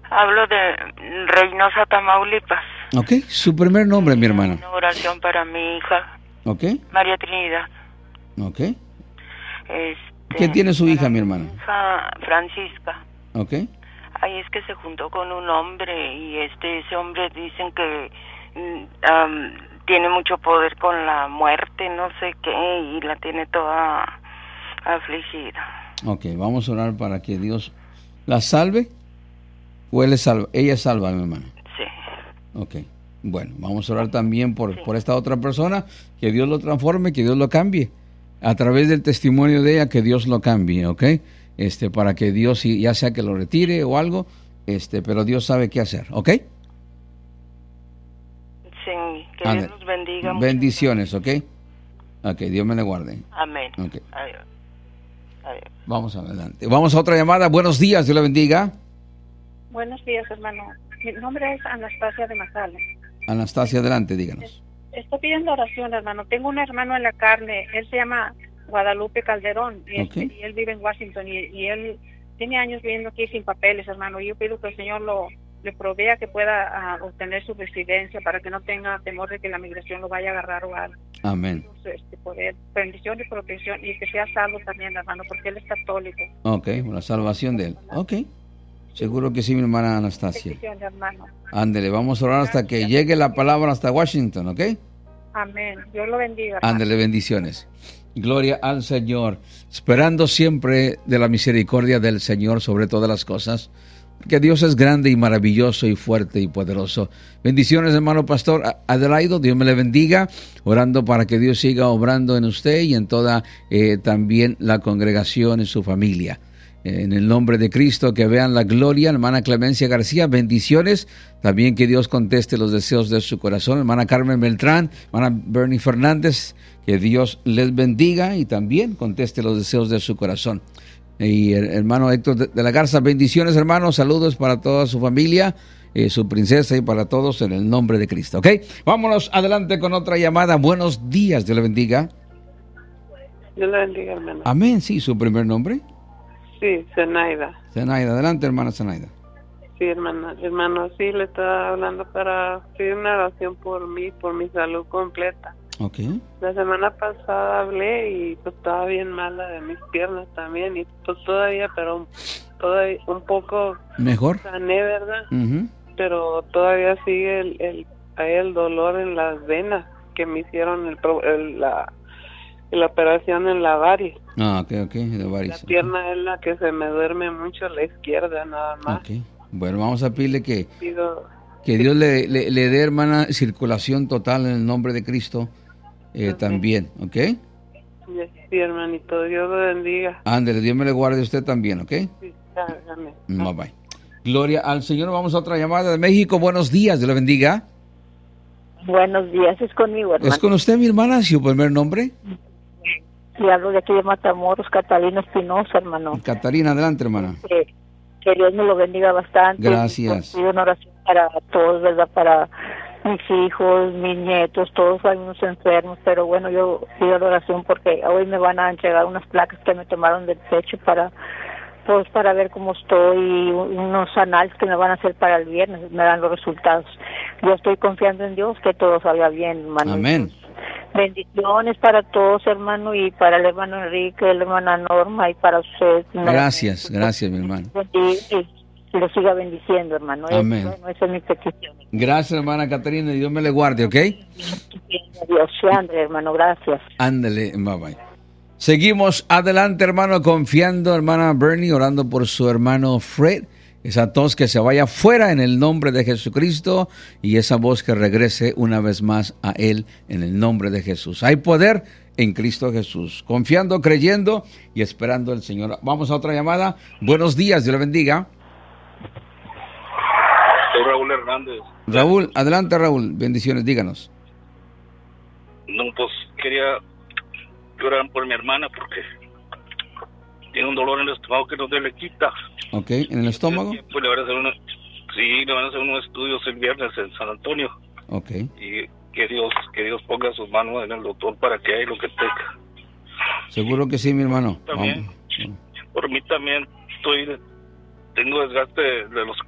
Hablo de Reynosa, Tamaulipas. Ok, su primer nombre, mi hermana. Una oración para mi hija. Ok. María Trinidad. Ok. ¿Qué tiene su hija, mi hermana? Mi hija Francisca. Ok. Ay, es que se juntó con un hombre y ese hombre dicen que tiene mucho poder con la muerte, no sé qué, y la tiene toda afligida. Ok, vamos a orar para que Dios la salve. ¿O él es salva? Ella es salva, mi hermana. Sí. Ok. Bueno, vamos a orar también por esta otra persona, que Dios lo transforme, que Dios lo cambie. A través del testimonio de ella, que Dios lo cambie, ¿ok? Para que Dios, ya sea que lo retire o algo, pero Dios sabe qué hacer, ¿ok? Sí, que Dios los bendiga. Bendiciones, ¿ok? Ok, Dios me le guarde. Amén. Okay. Adiós. Adiós. Vamos adelante. Vamos a otra llamada. Buenos días, Dios le bendiga. Buenos días, hermano. Mi nombre es Anastasia de Mazales. Anastasia, adelante, díganos. Estoy pidiendo oración, hermano. Tengo un hermano en la carne. Él se llama Guadalupe Calderón y, y él vive en Washington y él tiene años viviendo aquí sin papeles, hermano. Yo pido que el Señor le provea que pueda obtener su residencia para que no tenga temor de que la migración lo vaya a agarrar o algo. Amén. Poder, bendición y protección y que sea salvo también, hermano, porque él es católico. Ok, la salvación de él. Ok. Seguro que sí, mi hermana Anastasia. Ándele, vamos a orar hasta que llegue la palabra hasta Washington, ¿ok? Amén. Dios lo bendiga. Ándele, bendiciones. Gloria al Señor. Esperando siempre de la misericordia del Señor sobre todas las cosas. Que Dios es grande y maravilloso y fuerte y poderoso. Bendiciones, hermano pastor Adelaido. Dios me le bendiga. Orando para que Dios siga obrando en usted y en toda también la congregación y su familia. En el nombre de Cristo, que vean la gloria. Hermana Clemencia García, bendiciones. También que Dios conteste los deseos de su corazón. Hermana Carmen Beltrán, hermana Bernie Fernández, que Dios les bendiga y también conteste los deseos de su corazón. Y hermano Héctor de la Garza, bendiciones, hermanos. Saludos para toda su familia, su princesa y para todos en el nombre de Cristo. ¿Ok? Vámonos adelante con otra llamada. Buenos días, Dios le bendiga. Dios le bendiga, hermano. Amén, sí, su primer nombre. Sí, Zenaida. Zenaida, adelante, hermana Zenaida. Sí, hermano, sí, le estaba hablando para pedir una oración por mí, por mi salud completa. Ok. La semana pasada hablé y pues estaba bien mala de mis piernas también y pues todavía, pero todavía un poco mejor. Sané, ¿verdad? Uh-huh. Pero todavía sigue el dolor en las venas que me hicieron la operación en la varis. Ah, ok, de varis. La pierna es la que se me duerme mucho, la izquierda nada más. Ok, bueno, vamos a pedirle que sí. Dios le dé, hermana, circulación total en el nombre de Cristo también, ¿ok? Sí, hermanito, Dios lo bendiga. Ándele, Dios me le guarde a usted también, ¿ok? Sí, amén. Bye bye. Gloria al Señor. Vamos a otra llamada de México. Buenos días, Dios le bendiga. Buenos días, es conmigo, hermano. ¿Es con usted, mi hermana, su primer nombre? Sí, hablo de aquí de Matamoros, Catalina Espinosa, hermano. Catarina, adelante, hermana. Que Dios me lo bendiga bastante. Gracias. Pido una oración para todos, ¿verdad? Para mis hijos, mis nietos, todos hay unos enfermos, pero bueno, yo pido la oración porque hoy me van a entregar unas placas que me tomaron del pecho para ver cómo estoy, y unos análisis que me van a hacer para el viernes, me dan los resultados. Yo estoy confiando en Dios que todo salga bien, hermano. Amén. Bendiciones para todos, hermano, y para el hermano Enrique, la hermana Norma, y para usted. Gracias, mi hermano. Y lo siga bendiciendo, hermano. Amén. Bueno, esa es mi petición. Gracias, hermana Catarina, y Dios me le guarde, ¿ok? Dios, André, hermano, gracias. Ándale, bye bye. Seguimos adelante, hermano, confiando, hermana Bernie, orando por su hermano Fred. Esa tos que se vaya fuera en el nombre de Jesucristo y esa voz que regrese una vez más a Él en el nombre de Jesús. Hay poder en Cristo Jesús. Confiando, creyendo y esperando al Señor. Vamos a otra llamada. Buenos días, Dios le bendiga. Soy Raúl Hernández. Raúl, adelante, Raúl. Bendiciones, díganos. No, pues quería orar por mi hermana porque tiene un dolor en el estómago que no se le quita. Ok, ¿en el estómago? Pues le van a hacer unos estudios el viernes en San Antonio. Ok. Y que Dios ponga sus manos en el doctor para que haya lo que tenga. Seguro que sí, mi hermano. También, por mí también tengo desgaste de los